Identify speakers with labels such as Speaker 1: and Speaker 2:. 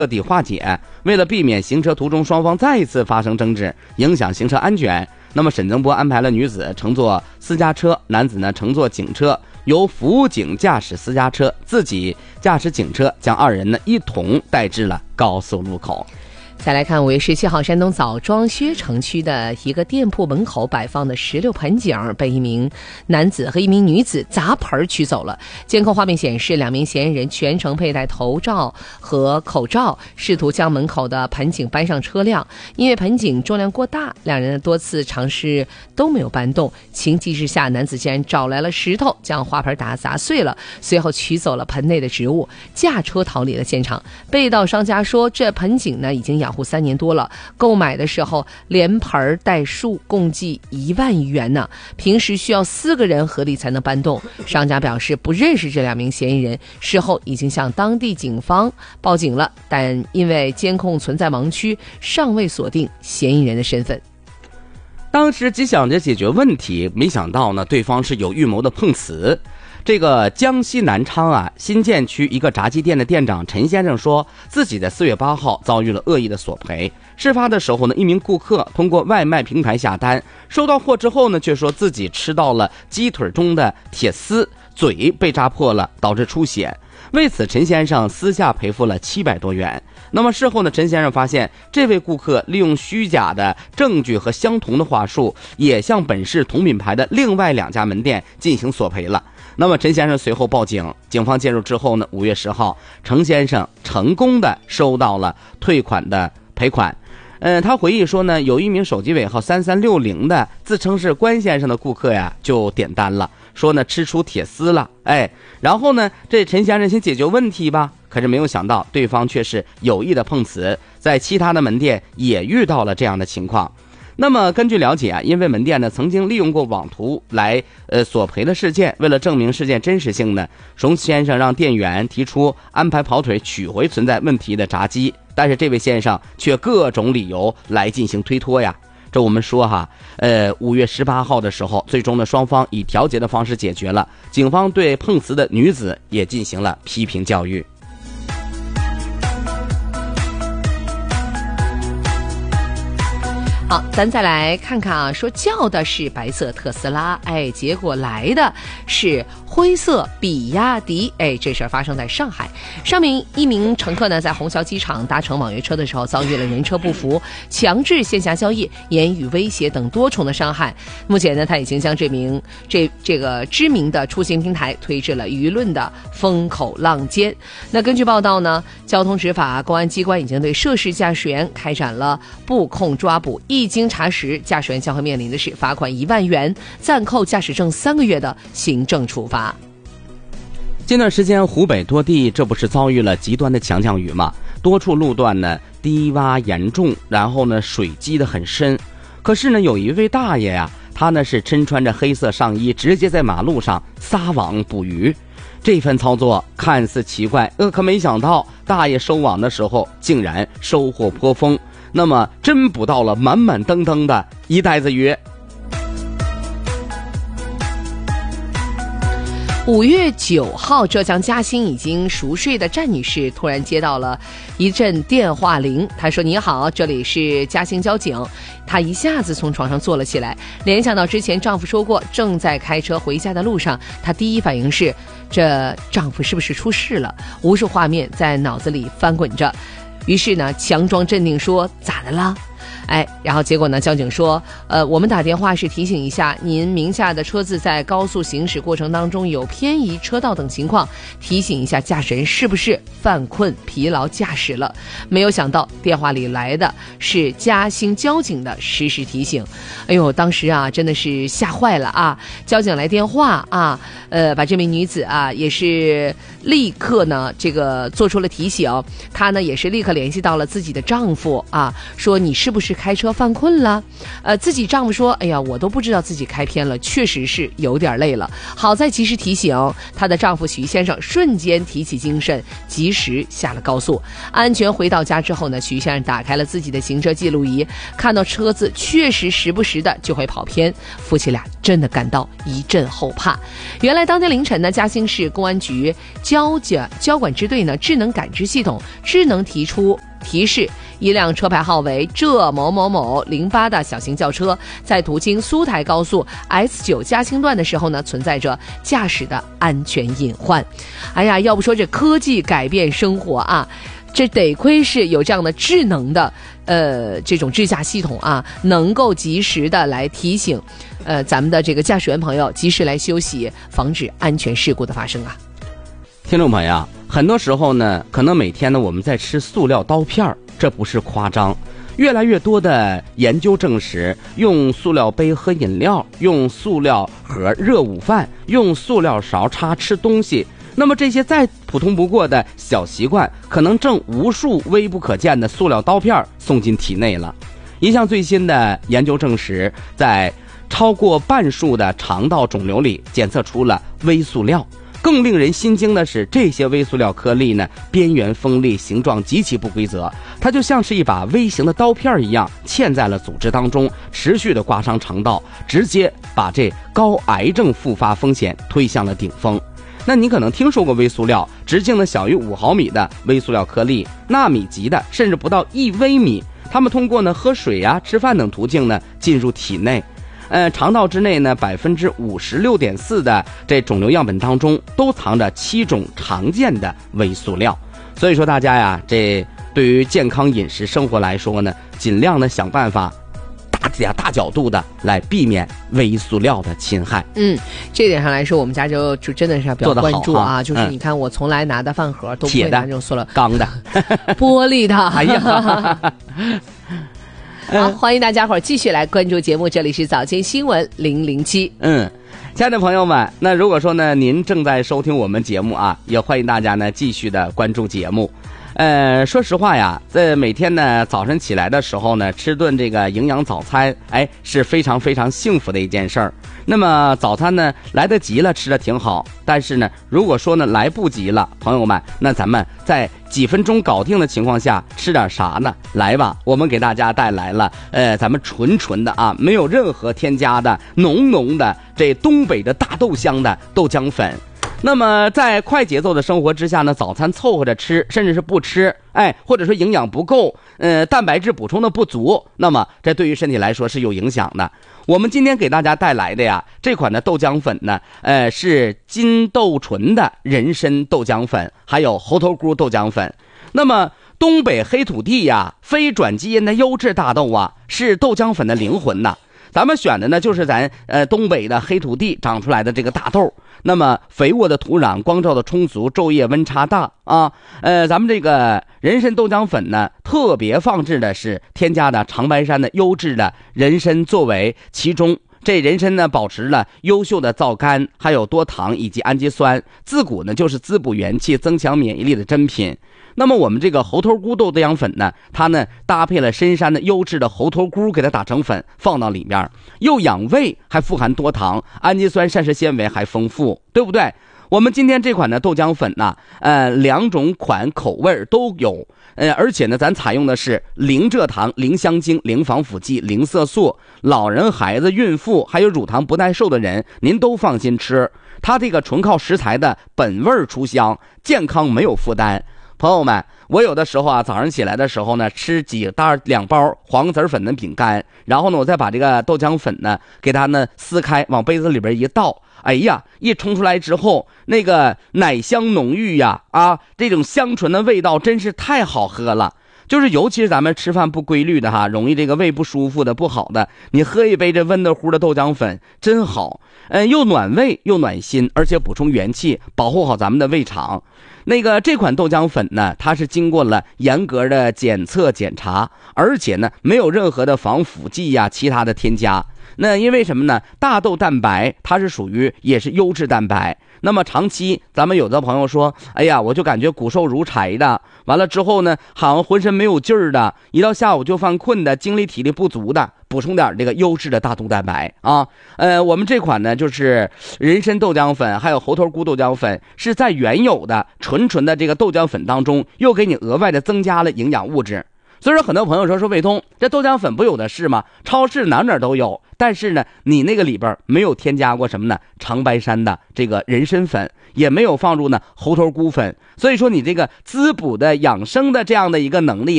Speaker 1: 彻底化解。为了避免行车途中双方再一次发生争执，影响行车安全，那么沈增波安排了女子乘坐私家车，男子呢乘坐警车，由辅警驾驶私家车，自己驾驶警车，将二人呢一同带至了高速路口。
Speaker 2: 再来看5月17号，山东枣庄薛城区的一个店铺门口摆放的16盆景被一名男子和一名女子砸盆取走了。监控画面显示，2名嫌疑人全程佩戴头罩和口罩，试图将门口的盆景搬上车辆。因为盆景重量过大，两人多次尝试都没有搬动。情急之下，男子竟然找来了石头将花盆砸碎了，随后取走了盆内的植物，驾车逃离了现场。被盗商家说，这盆景呢已经养护3年多了，购买的时候连盆带树共计1万余元呢，平时需要4个人合力才能搬动。商家表示不认识这2名嫌疑人，事后已经向当地警方报警了，但因为监控存在盲区，尚未锁定嫌疑人的身份。
Speaker 1: 当时只想着解决问题，没想到呢对方是有预谋的碰瓷。这个江西南昌啊新建区一个炸鸡店的店长陈先生说，自己在4月8号遭遇了恶意的索赔。事发的时候呢，一名顾客通过外卖平台下单，收到货之后呢，却说自己吃到了鸡腿中的铁丝，嘴被扎破了，导致出血。为此，陈先生私下赔付了700多元。那么事后呢，陈先生发现这位顾客利用虚假的证据和相同的话术，也向本市同品牌的另外2家门店进行索赔了。那么陈先生随后报警，警方介入之后呢，5月10号，陈先生成功的收到了退款的赔款。他回忆说呢，有一名手机尾号3360的自称是关先生的顾客呀，就点单了，说呢吃出铁丝了，然后呢这陈先生先解决问题吧，可是没有想到对方却是有意的碰瓷，在其他的门店也遇到了这样的情况。那么根据了解啊，因为门店呢曾经利用过网图来索赔的事件，为了证明事件真实性呢，熊先生让店员提出安排跑腿取回存在问题的炸鸡，但是这位先生却各种理由来进行推脱呀。这我们说哈，5月18号的时候，最终呢双方以调解的方式解决了，警方对碰瓷的女子也进行了批评教育。
Speaker 2: 好，咱再来看看啊，说叫的是白色特斯拉，结果来的是灰色比亚迪。这事儿发生在上海。上面一名乘客呢，在虹桥机场搭乘网约车的时候，遭遇了人车不服、强制线下交易、言语威胁等多重的伤害。目前呢，他已经将这个知名的出行平台推至了舆论的风口浪尖。那根据报道呢，交通执法公安机关已经对涉事驾驶员开展了布控抓捕，一经查实，驾驶员将会面临的是罚款1万元、暂扣驾驶证3个月的行政处罚。
Speaker 1: 近段时间湖北多地这不是遭遇了极端的强降雨吗？多处路段呢低洼严重，然后呢水积得很深。可是呢有一位大爷呀，他呢是身穿着黑色上衣，直接在马路上撒网捕鱼。这份操作看似奇怪，可没想到大爷收网的时候竟然收获颇丰，那么真捕到了满满登登的一袋子鱼。
Speaker 2: 5月9号，浙江嘉兴已经熟睡的战女士突然接到了一阵电话铃，她说：“你好，这里是嘉兴交警。”她一下子从床上坐了起来，联想到之前丈夫说过正在开车回家的路上，她第一反应是这丈夫是不是出事了？无数画面在脑子里翻滚着，于是呢强装镇定说：“咋的了？”然后结果呢，交警说，我们打电话是提醒一下您名下的车子在高速行驶过程当中有偏移车道等情况，提醒一下驾驶人是不是犯困疲劳驾驶了。没有想到电话里来的是嘉兴交警的实时提醒。当时啊真的是吓坏了啊！交警来电话啊，把这名女子啊也是立刻呢这个做出了提醒，她呢也是立刻联系到了自己的丈夫啊，说你是不是开车犯困了，自己丈夫说，哎呀，我都不知道自己开偏了，确实是有点累了。好在及时提醒她的丈夫徐先生，瞬间提起精神，及时下了高速。安全回到家之后呢，徐先生打开了自己的行车记录仪，看到车子确实时不时的就会跑偏，夫妻俩真的感到一阵后怕。原来当天凌晨呢，嘉兴市公安局交管支队呢智能感知系统智能提示一辆车牌号为浙某某某08的小型轿车在途经苏台高速 S9 嘉兴段的时候呢，存在着驾驶的安全隐患。哎呀，要不说这科技改变生活啊，这得亏是有这样的智能的这种智驾系统啊，能够及时的来提醒咱们的这个驾驶员朋友及时来休息，防止安全事故的发生啊。
Speaker 1: 听众朋友，很多时候呢，可能每天呢我们在吃塑料刀片，这不是夸张。越来越多的研究证实，用塑料杯喝饮料，用塑料盒热午饭，用塑料勺叉吃东西，那么这些再普通不过的小习惯，可能正无数微不可见的塑料刀片送进体内了。一项最新的研究证实，在超过半数的肠道肿瘤里检测出了微塑料。更令人心惊的是，这些微塑料颗粒呢，边缘锋利，形状极其不规则，它就像是一把微型的刀片一样嵌在了组织当中，持续的刮伤肠道，直接把这高癌症复发风险推向了顶峰。那你可能听说过微塑料，直径呢小于5毫米的微塑料颗粒，纳米级的甚至不到1微米，它们通过呢喝水呀、吃饭等途径呢进入体内。肠道之内呢，56.4%的这肿瘤样本当中都藏着7种常见的微塑料。所以说大家呀，这对于健康饮食生活来说呢，尽量的想办法大角度的来避免微塑料的侵害。
Speaker 2: 这点上来说，我们家就真的是要比较关注啊。就是你看，我从来拿的饭盒都不会拿这种塑料，
Speaker 1: 钢的、
Speaker 2: 玻璃的。
Speaker 1: 哎呀。
Speaker 2: 好，欢迎大家伙儿继续来关注节目，这里是早间新闻007。
Speaker 1: 亲爱的朋友们，那如果说呢您正在收听我们节目啊，也欢迎大家呢继续的关注节目。说实话呀，在每天呢早晨起来的时候呢，吃顿这个营养早餐，是非常非常幸福的一件事儿。那么早餐呢来得及了，吃的挺好，但是呢如果说呢来不及了，朋友们，那咱们在几分钟搞定的情况下吃点啥呢？来吧，我们给大家带来了咱们纯的啊，没有任何添加的浓的这东北的大豆香的豆浆粉。那么在快节奏的生活之下呢，早餐凑合着吃，甚至是不吃，或者说营养不够，蛋白质补充的不足，那么这对于身体来说是有影响的。我们今天给大家带来的呀，这款的豆浆粉呢，是金豆醇的人参豆浆粉，还有猴头菇豆浆粉。那么东北黑土地呀，非转基因的优质大豆啊，是豆浆粉的灵魂呐。咱们选的呢就是咱东北的黑土地长出来的这个大豆，那么肥沃的土壤，光照的充足，昼夜温差大啊。咱们这个人参豆浆粉呢，特别放置的是添加的长白山的优质的人参作为其中。这人参呢，保持了优秀的皂苷，还有多糖以及氨基酸，自古呢就是滋补元气、增强免疫力的珍品。那么我们这个猴头菇豆浆粉呢，它呢搭配了深山的优质的猴头菇，给它打成粉放到里面，又养胃，还富含多糖，氨基酸、膳食纤维还丰富，对不对？我们今天这款的豆浆粉呢，2种款口味都有，而且呢咱采用的是零蔗糖、零香精、零防腐剂、零色素，老人、孩子、孕妇还有乳糖不耐受的人，您都放心吃。它这个纯靠食材的本味出香，健康没有负担。朋友们，我有的时候啊，早上起来的时候呢，吃2包黄籽粉的饼干，然后呢，我再把这个豆浆粉呢，给它呢撕开，往杯子里边一倒，哎呀，一冲出来之后，那个奶香浓郁呀，这种香醇的味道真是太好喝了。就是尤其是咱们吃饭不规律的哈，容易这个胃不舒服的不好的，你喝一杯这温的乎的豆浆粉真好，又暖胃又暖心，而且补充元气，保护好咱们的胃肠。那个这款豆浆粉呢，它是经过了严格的检测检查，而且呢没有任何的防腐剂呀其他的添加。那因为什么呢？大豆蛋白它是属于也是优质蛋白， 那么长期咱们有的朋友说，哎呀，我就感觉骨瘦如柴的，完了之后呢，好像浑身没有劲儿的，一到下午就犯困的，精力体力不足的，补充点这个优质的大豆蛋白啊。我们这款呢就是人参豆浆粉还有猴头菇豆浆粉，是在原有的纯的这个豆浆粉当中又给你额外的增加了营养物质。所以说很多朋友说卫东，这豆浆粉不有的是吗？超市哪都有，但是呢你那个里边没有添加过什么呢？长白山的这个人参粉，也没有放入呢猴头菇粉，所以说你这个滋补的养生的这样的一个能力